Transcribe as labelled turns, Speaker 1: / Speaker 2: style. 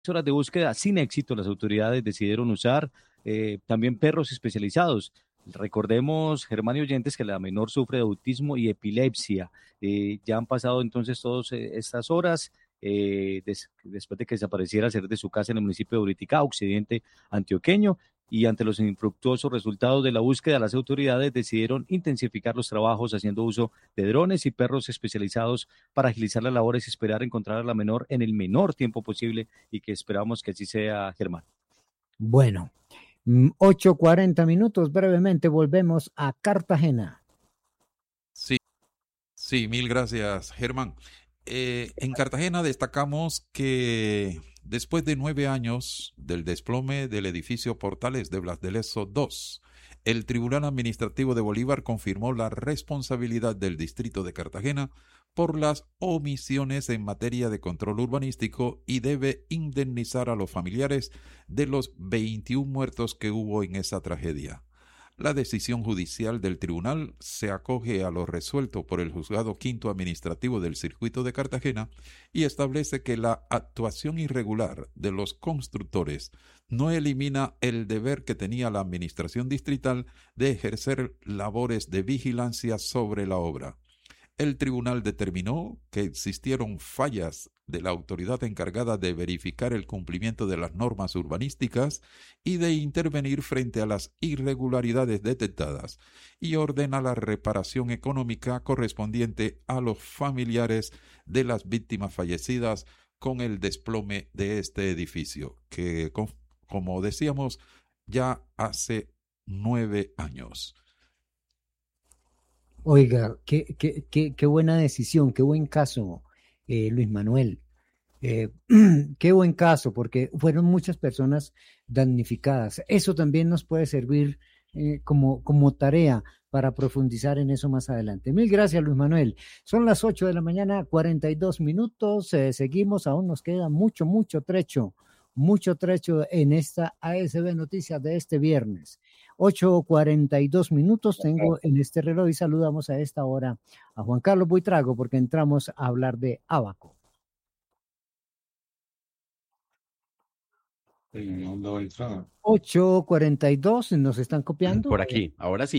Speaker 1: horas de búsqueda sin éxito, las autoridades decidieron usar también perros especializados. Recordemos, Germán y oyentes, que la menor sufre de autismo y epilepsia. Ya han pasado entonces todas estas horas después de que desapareciera ser de su casa en el municipio de Uriticá, occidente antioqueño, y ante los infructuosos resultados de la búsqueda, las autoridades decidieron intensificar los trabajos haciendo uso de drones y perros especializados para agilizar las labores y esperar encontrar a la menor en el menor tiempo posible y que esperamos que así sea, Germán.
Speaker 2: Bueno, 8:40, brevemente volvemos a Cartagena.
Speaker 3: Sí, sí, mil gracias, Germán. En Cartagena destacamos que después de 9 años del desplome del edificio Portales de Blas de Lezo II, el Tribunal Administrativo de Bolívar confirmó la responsabilidad del Distrito de Cartagena por las omisiones en materia de control urbanístico y debe indemnizar a los familiares de los 21 muertos que hubo en esa tragedia. La decisión judicial del tribunal se acoge a lo resuelto por el Juzgado Quinto Administrativo del Circuito de Cartagena y establece que la actuación irregular de los constructores no elimina el deber que tenía la administración distrital de ejercer labores de vigilancia sobre la obra. El tribunal determinó que existieron fallas de la autoridad encargada de verificar el cumplimiento de las normas urbanísticas y de intervenir frente a las irregularidades detectadas y ordena la reparación económica correspondiente a los familiares de las víctimas fallecidas con el desplome de este edificio, que, como decíamos, ya hace 9 años.
Speaker 2: Oiga, qué buena decisión, qué buen caso, Luis Manuel. Eh, qué buen caso, porque fueron muchas personas damnificadas. Eso también nos puede servir como tarea para profundizar en eso más adelante. Mil gracias, Luis Manuel. Son las 8 de la mañana, 42 minutos. Seguimos, aún nos queda mucho trecho en esta ASB Noticias de este viernes. 8:42 tengo en este reloj y saludamos a esta hora a Juan Carlos Buitrago porque entramos a hablar de Abaco. 8:42, nos están copiando.
Speaker 4: Por aquí, ahora sí.